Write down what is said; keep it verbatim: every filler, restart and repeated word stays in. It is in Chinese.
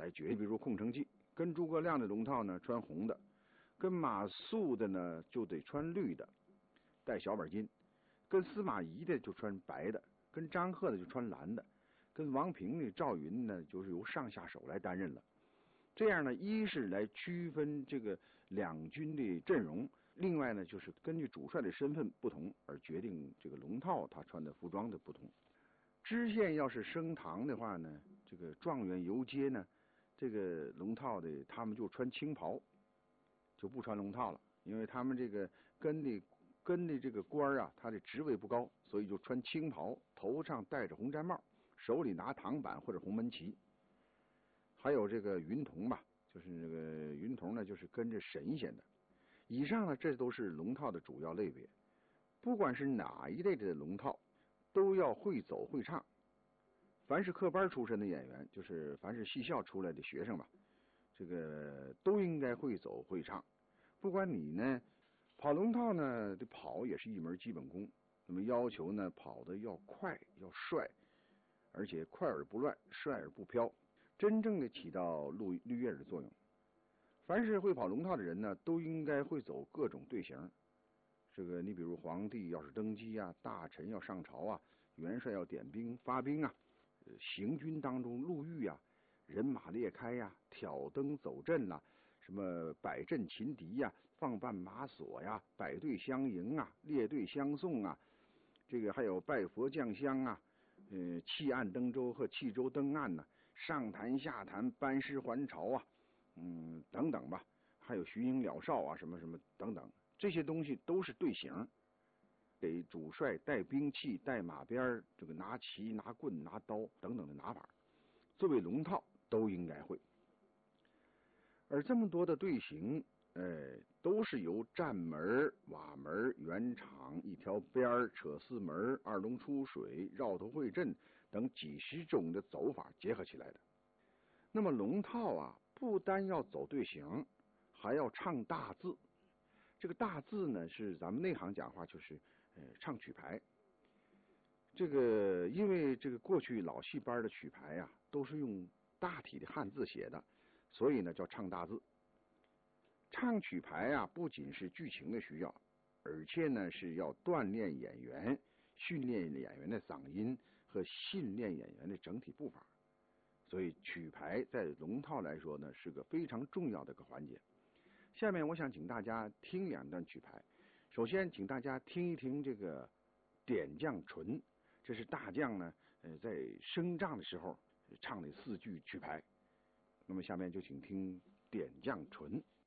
来决定。比如空城计，跟诸葛亮的龙套呢穿红的，跟马谡的呢就得穿绿的，带小本巾；跟司马懿的就穿白的，跟张贺的就穿蓝的，跟王平的赵云呢就是由上下手来担任了。这样呢，一是来区分这个两军的阵容，另外呢就是根据主帅的身份不同而决定这个龙套他穿的服装的不同。知县要是升堂的话呢，这个状元游街呢，这个龙套的他们就穿青袍，就不穿龙套了，因为他们这个跟的跟的这个官啊，他的职位不高，所以就穿青袍，头上戴着红毡帽，手里拿唐板或者红门旗。还有这个云童吧，就是这个云童呢，就是跟着神仙的。以上呢，这都是龙套的主要类别。不管是哪一类的龙套，都要会走会唱。凡是科班出身的演员，就是凡是戏校出来的学生吧，这个都应该会走会唱。不管你呢，跑龙套呢，这跑也是一门基本功。那么要求呢，跑得要快要帅，而且快而不乱，帅而不飘。真正的起到绿绿叶的作用。凡是会跑龙套的人呢，都应该会走各种队形。这个你比如皇帝要是登基啊，大臣要上朝啊，元帅要点兵发兵啊，行军当中路遇啊，人马列开呀、啊，挑灯走阵啦、啊，什么摆阵擒敌呀、啊，放绊马索呀、啊，摆队相迎啊，列队相送啊，这个还有拜佛降香啊，呃，弃岸登舟和弃舟登岸呢、啊，上坛下坛，班师还朝啊，嗯，等等吧，还有巡营鸟哨啊，什么什么等等，这些东西都是队形，给主帅带兵器、带马鞭，这个拿旗、拿棍、拿刀等等的拿法，作为龙套都应该会。而这么多的队形，呃，都是由站门、瓦门、圆场、一条边、扯四门、二龙出水、绕头会阵等几十种的走法结合起来的。那么龙套啊，不单要走队形，还要唱大字。这个大字呢，是咱们内行讲话就是呃唱曲牌。这个因为这个过去老戏班的曲牌啊，都是用大体的汉字写的，所以呢叫唱大字。唱曲牌啊，不仅是剧情的需要，而且呢是要锻炼演员、训练演员的嗓音和训练演员的整体步伐。所以曲牌在龙套来说呢，是个非常重要的一个环节。下面我想请大家听两段曲牌。首先，请大家听一听这个点将唇，这是大将呢，呃，在升帐的时候唱的四句曲牌。那么下面就请听点将唇。